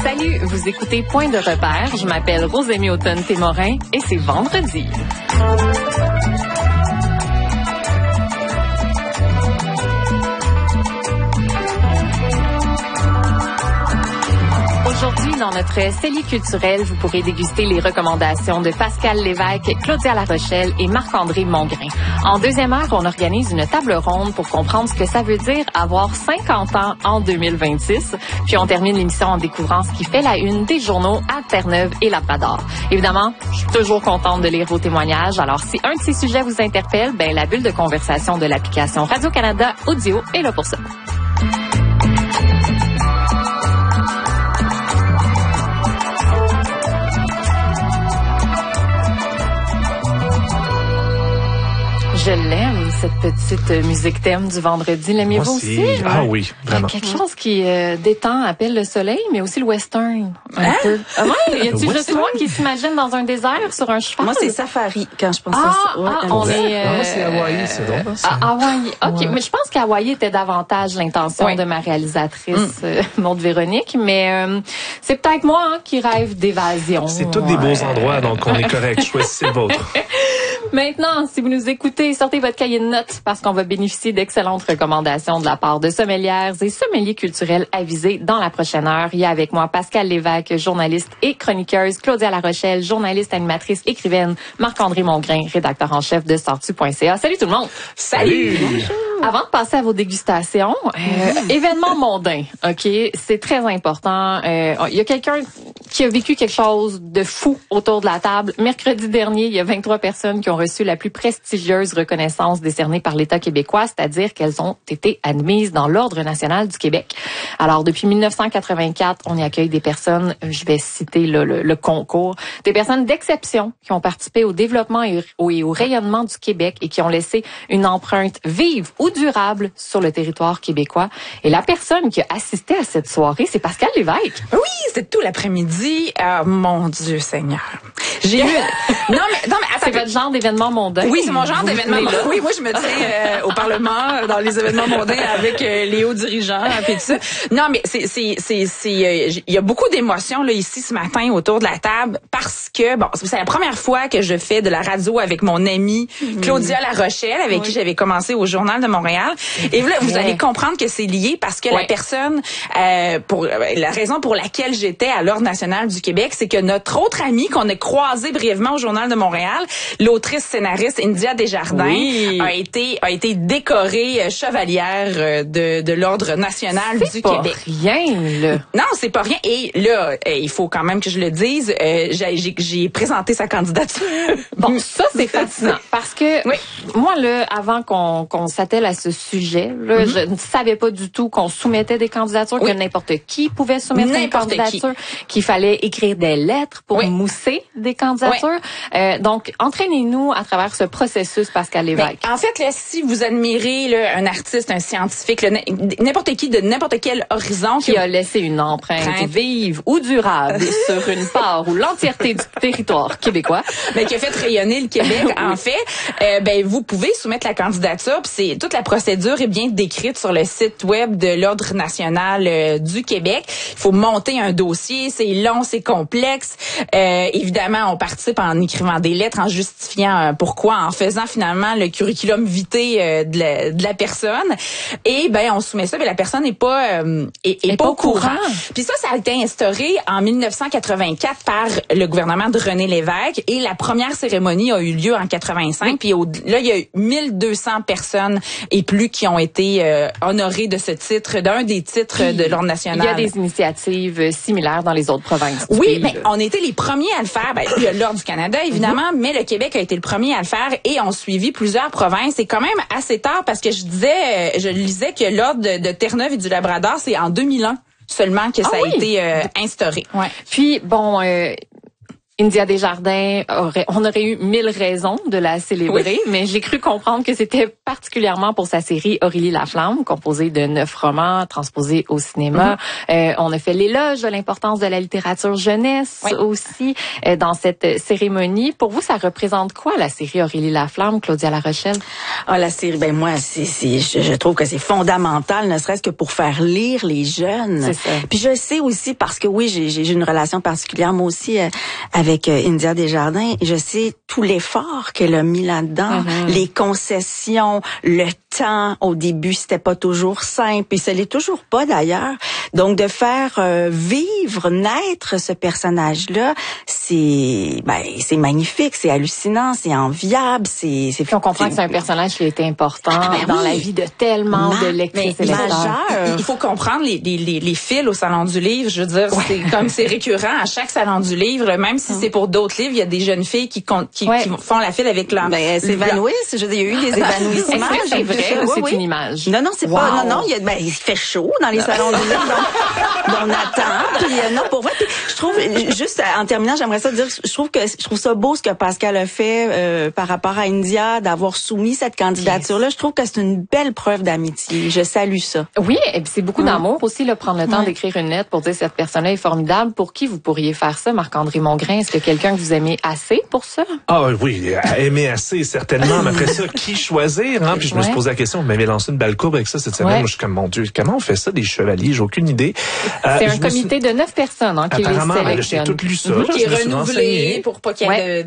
Salut, vous écoutez Point de repère. Je m'appelle Rosémie Automne-Témorin et c'est vendredi. Aujourd'hui, dans notre série culturelle, vous pourrez déguster les recommandations de Pascal Lévesque, Claudia Larochelle et Marc-André Mongrain. En deuxième heure, on organise une table ronde pour comprendre ce que ça veut dire avoir 50 ans en 2026. Puis on termine l'émission en découvrant ce qui fait la une des journaux à Terre-Neuve et Labrador. Évidemment, je suis toujours contente de lire vos témoignages. Alors, si un de ces sujets vous interpelle, la bulle de conversation de l'application Radio-Canada Audio est là pour ça. Je l'aime, cette petite musique thème du vendredi. L'aimez-vous aussi? Ah oui, vraiment. Quelque chose qui détend, appelle le soleil, mais aussi le western. Un peu. Ah ouais, y a-t-il juste moi qui s'imagine dans un désert sur un cheval? Moi, c'est safari quand je pense à ça. Ouais, on est... Moi, c'est Hawaï, c'est drôle. Hawaï, OK. Ouais. Mais je pense qu'Hawaï était davantage l'intention de ma réalisatrice, Maude Véronique, mais c'est peut-être moi qui rêve d'évasion. C'est tous des beaux endroits, donc on est correct. Choisissez le vôtre. Maintenant, si vous nous écoutez, sortez votre cahier de notes parce qu'on va bénéficier d'excellentes recommandations de la part de sommelières et sommeliers culturels avisés dans la prochaine heure. Il y a avec moi Pascal Lévesque, journaliste et chroniqueuse, Claudia Larochelle, journaliste, animatrice, écrivaine, Marc-André Mongrain, rédacteur en chef de sortu.ca. Salut tout le monde! Salut! Avant de passer à vos dégustations, événement mondain, OK? C'est très important. Il y a quelqu'un qui a vécu quelque chose de fou autour de la table. Mercredi dernier, il y a 23 personnes qui ont reçu la plus prestigieuse reconnaissance décernée par l'État québécois, c'est-à-dire qu'elles ont été admises dans l'Ordre national du Québec. Alors, depuis 1984, on y accueille des personnes, je vais citer le concours, des personnes d'exception qui ont participé au développement et au rayonnement du Québec et qui ont laissé une empreinte vive ou durable sur le territoire québécois. Et la personne qui a assisté à cette soirée, c'est Pascal Lévesque. Oui, c'était tout l'après-midi. Mon Dieu Seigneur. J'ai eu... Non, mais attends. C'est votre genre d'événement mondain. Oui, c'est mon genre d'événement mondain. Oui, moi, je me tiens au Parlement, dans les événements mondains avec les hauts dirigeants, puis tout ça. Non, mais il y a beaucoup d'émotions, là, ici, ce matin, autour de la table, parce que, c'est la première fois que je fais de la radio avec mon amie Claudia Larochelle, avec qui j'avais commencé au Journal de Montréal. Et là, vous allez comprendre que c'est lié parce que la personne, la raison pour laquelle j'étais à l'Ordre national du Québec, c'est que notre autre amie qu'on a croisée brièvement au Journal de Montréal, l'autrice scénariste India Desjardins, a été décorée chevalière de l'Ordre national du Québec. C'est pas rien, là. Non, c'est pas rien. Et là, il faut quand même que je le dise, j'ai présenté sa candidature. Bon, ça, c'est fascinant. Parce que, moi, là, avant qu'on s'attelle à ce sujet, là, je ne savais pas du tout qu'on soumettait des candidatures, que n'importe qui pouvait soumettre une candidature, qu'il fallait écrire des lettres pour mousser des candidatures. Donc, entraînez-nous à travers ce processus, Pascal Lévesque. En fait, là, si vous admirez là, un artiste, un scientifique, là, n'importe qui de n'importe quel horizon qui a laissé une empreinte vive ou durable sur une part ou l'entièreté du territoire québécois, mais qui a fait rayonner le Québec, en fait, vous pouvez soumettre la candidature. Puis toute la procédure est bien décrite sur le site web de l'Ordre national du Québec. Il faut monter un dossier, c'est long, c'est complexe. Évidemment, on participe en écrivant des lettres, en justifiant pourquoi, en faisant finalement le curriculum vitae de la personne. Et on soumet ça, mais la personne n'est pas au courant. Puis ça a été instauré en 1984 par le gouvernement de René Lévesque et la première cérémonie a eu lieu en 85. Puis là, il y a eu 1200 personnes et plus qui ont été honorées de ce titre, d'un des titres de l'Ordre national. Il y a des initiatives similaires dans les autres provinces. Oui, mais on était les premiers à le faire. Il y a l'Ordre du Canada, évidemment, mais le Québec a été le premier à le faire et ont suivi plusieurs provinces. C'est quand même assez tard parce que je lisais que l'Ordre de Terre-Neuve et du Labrador, c'est en 2001 seulement que ça a été instauré. Ouais. Puis, India Desjardins on aurait eu 1000 raisons de la célébrer, mais j'ai cru comprendre que c'était particulièrement pour sa série Aurélie Laflamme, composée de 9 romans transposés au cinéma. On a fait l'éloge de l'importance de la littérature jeunesse aussi dans cette cérémonie. Pour vous, ça représente quoi la série Aurélie Laflamme, Claudia La Rochelle? Ah, la série, moi, je trouve que c'est fondamental, ne serait-ce que pour faire lire les jeunes. C'est ça. Puis je sais aussi, parce que oui, j'ai une relation particulière, moi aussi, avec India Desjardins. Je sais tout l'effort qu'elle a mis là-dedans, les concessions, le temps. Au début, c'était pas toujours simple, et ça l'est toujours pas d'ailleurs. Donc, de faire naître ce personnage-là, c'est magnifique, c'est hallucinant, c'est enviable, c'est. Puis on comprend que c'est un personnage qui a été important dans la vie de tellement de lectrices et lecteurs. Il faut comprendre les fils au Salon du Livre. Je veux dire, c'est comme c'est récurrent à chaque Salon du Livre, même si c'est pour d'autres livres, il y a des jeunes filles qui font la file avec leur. Elles s'évanouissent. Je veux dire, il y a eu des évanouissements. C'est vrai ou c'est une image? Non, c'est pas. Non, il fait chaud dans les salons du livre, donc on attend. Puis non, pour vrai. Puis je trouve, juste en terminant, j'aimerais ça dire, je trouve ça beau ce que Pascal a fait par rapport à India, d'avoir soumis cette candidature-là. Je trouve que c'est une belle preuve d'amitié. Je salue ça. Oui, et puis c'est beaucoup d'amour aussi, là, prendre le temps d'écrire une lettre pour dire cette personne-là est formidable. Pour qui vous pourriez faire ça, Marc-André Mongrain? Est-ce que quelqu'un que vous aimez assez pour ça? Ah oui, aimer assez, certainement. Mais après ça, qui choisir? Hein? Puis je me suis posé la question, vous m'avez lancé une belle courbe avec ça cette semaine. Moi, je suis comme, mon Dieu, comment on fait ça, des chevaliers? J'ai aucune idée. C'est un comité de 9 personnes qui les sélectionne. J'ai tout lu ça. Qui est renouvelé pour pas qu'il y ait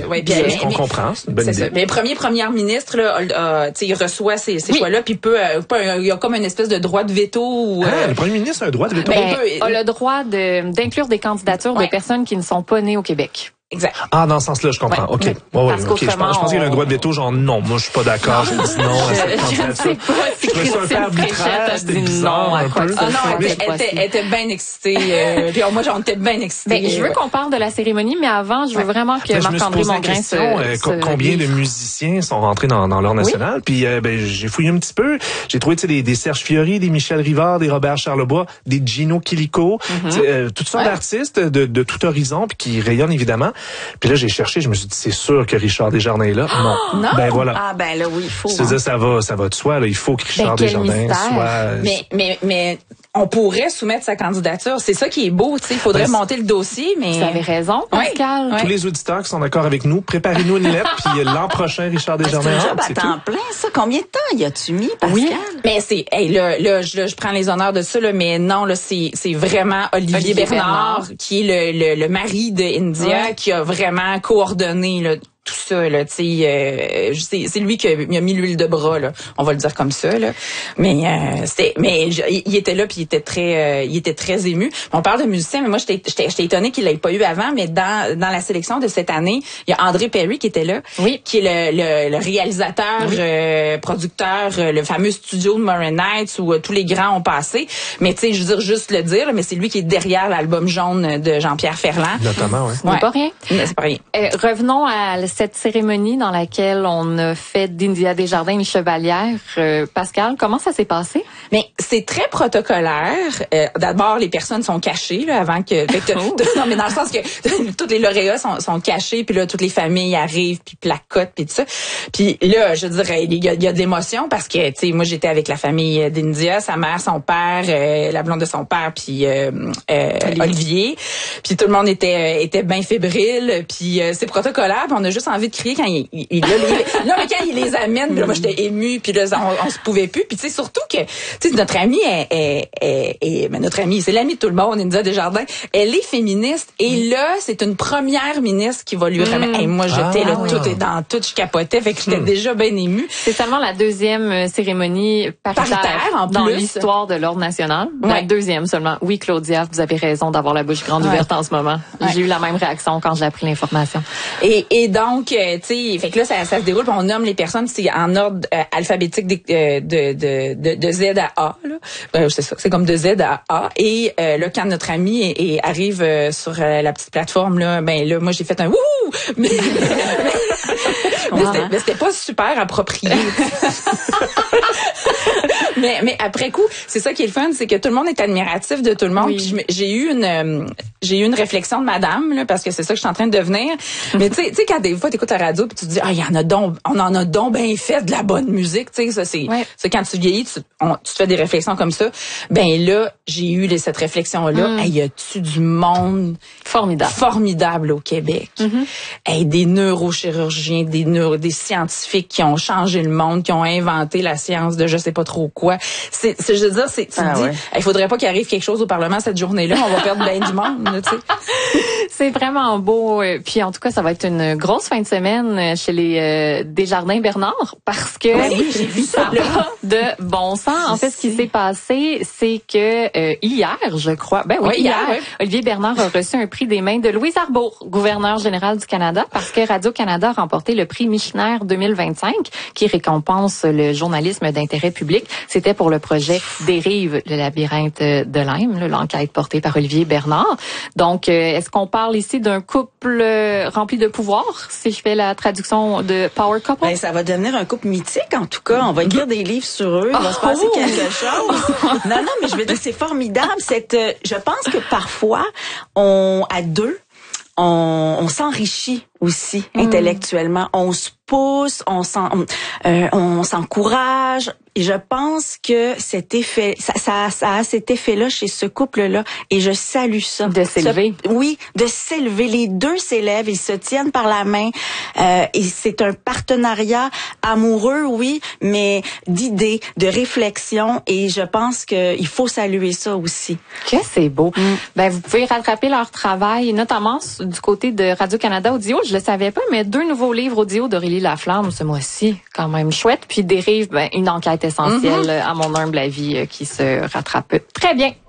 ce qu'on comprend, c'est une bonne idée. Mais premier ministre, là, il reçoit ces choix-là, puis il y a comme une espèce de droit de veto. Le premier ministre a un droit de veto. A le droit d'inclure des candidatures de personnes qui ne sont pas nées au Québec. Exact. Ah, dans ce sens-là, je comprends. OK. Je pense qu'il y a un droit de veto, genre non, moi je suis pas d'accord, je dis non à cette candidature. Je trouve ça un peu arbitraire, c'était bizarre un peu. Ah non, elle était bien excitée. Puis moi, j'en étais bien excitée. Je veux qu'on parle de la cérémonie, mais avant, je veux vraiment que Marc-André Mongrain combien de musiciens sont rentrés dans l'ordre national? Puis j'ai fouillé un petit peu. J'ai trouvé des Serge Fiori, des Michel Rivard, des Robert Charlebois, des Gino Chilico, toutes sortes d'artistes de tout horizon puis qui rayonnent évidemment. Puis là, j'ai cherché, je me suis dit, c'est sûr que Richard Desjardins est là. Non. Ben voilà. Ah ben là, oui, il faut. C'est-à-dire, ça va de soi, là. Il faut que Richard Desjardins soit... Mais on pourrait soumettre sa candidature. C'est ça qui est beau, tu sais. Il faudrait monter le dossier, mais... Vous avez raison, Pascal. Tous les auditeurs qui sont d'accord avec nous, préparez-nous une lettre, puis l'an prochain, Richard Desjardins. C'est un job à temps plein, ça. Combien de temps y as-tu mis, Pascal? Oui, mais c'est... là, je prends les honneurs de ça, là, mais non, là, c'est vraiment Olivier Bernard, qui est le mari de India, qui a vraiment coordonné, là, tout ça, là, tu sais, c'est lui qui a mis l'huile de bras, là. On va le dire comme ça, là. Mais il était là, puis il était très ému. On parle de musiciens, mais moi j'étais étonnée qu'il l'ait pas eu avant, mais dans la sélection de cette année, il y a André Perry qui était là, qui est le réalisateur, producteur, le fameux studio de Murray Nights où tous les grands ont passé. Mais tu sais, je veux dire juste le dire, mais c'est lui qui est derrière l'album jaune de Jean-Pierre Ferland. Notamment, oui. C'est pas rien. C'est pas rien. Revenons à cette cérémonie dans laquelle on a fait d'India Desjardins une chevalière. Pascal, comment ça s'est passé? Mais c'est très protocolaire. D'abord, les personnes sont cachées là, avant que... non, mais dans le sens que tous les lauréats sont cachés, puis là, toutes les familles arrivent, puis placotent, puis tout ça. Puis là, je dirais, il y a de l'émotion parce que, tu sais, moi, j'étais avec la famille d'India, sa mère, son père, la blonde de son père, puis Olivier. Puis tout le monde était bien fébrile, puis c'est protocolaire, puis on a juste envie de crier quand il là, mais quand il les amène, puis là, moi, j'étais émue, puis là, on se pouvait plus. Puis tu sais, surtout que, tu sais, notre amie mais notre amie, c'est l'amie de tout le monde, India Desjardins, elle est féministe, et là, c'est une première ministre qui va lui remettre. Hey, moi, j'étais là, tout est dans tout, je capotais, fait que j'étais déjà bien émue. C'est seulement la deuxième cérémonie paritaire en dans l'histoire de l'Ordre national. La deuxième seulement. Oui, Claudia, vous avez raison d'avoir la bouche grande ouverte en ce moment. J'ai eu la même réaction quand j'ai appris l'information. Et donc, tu sais, fait que là, ça se déroule, puis on nomme les personnes, c'est en ordre alphabétique de Z à A. Là. C'est ça, c'est comme de Z à A. Et là, quand notre ami arrive sur la petite plateforme, là, ben là, moi, j'ai fait un wouhou! Mais c'était pas super approprié. Mais après coup, c'est ça qui est le fun, c'est que tout le monde est admiratif de tout le monde. Oui. Puis j'ai eu une réflexion de madame là, parce que c'est ça que je suis en train de devenir. Mais tu sais quand des fois t'écoutes la radio puis tu te dis il y en a donc on en a donc bien fait de la bonne musique, tu sais ça c'est quand tu vieillis tu te fais des réflexions comme ça. Ben là, j'ai eu cette réflexion là, y a-tu du monde formidable au Québec. Des neurochirurgiens, des scientifiques qui ont changé le monde, qui ont inventé la science de je sais pas trop quoi. Je veux dire, il faudrait pas qu'il arrive quelque chose au Parlement cette journée-là, on va perdre bien du monde, tu sais. C'est vraiment beau. Puis en tout cas, ça va être une grosse fin de semaine chez les Desjardins Bernard parce que j'ai vu ça va de bon sens. En fait, ce qui s'est passé, c'est que hier, je crois, hier, Olivier Bernard a reçu un prix des mains de Louise Arbour, gouverneure générale du Canada, parce que Radio-Canada a remporté le prix Michener 2025, qui récompense le journalisme d'intérêt public. C'était pour le projet Dérive, le labyrinthe de Lyme, l'enquête portée par Olivier Bernard. Donc, est-ce qu'on parle ici d'un couple rempli de pouvoir, si je fais la traduction de Power Couple? Ben, ça va devenir un couple mythique, en tout cas. On va écrire des livres sur eux. Il va se passer quelque chose. Non, mais je veux dire, c'est formidable. Je pense que parfois, à deux, on s'enrichit aussi intellectuellement. On se pousse, on s'encourage. Et je pense que cet effet, ça a cet effet-là chez ce couple-là. Et je salue ça. De s'élever. Oui, de s'élever. Les deux s'élèvent, ils se tiennent par la main. Et c'est un partenariat amoureux, oui, mais d'idées, de réflexion. Et je pense qu'il faut saluer ça aussi. Que c'est beau. Ben, vous pouvez rattraper leur travail, notamment du côté de Radio-Canada Audio. Je le savais pas, mais 2 nouveaux livres audio d'Aurélie Laflamme ce mois-ci. Quand même chouette. Puis Dérive, une enquête essentielle, à mon humble avis, qui se rattrape très bien.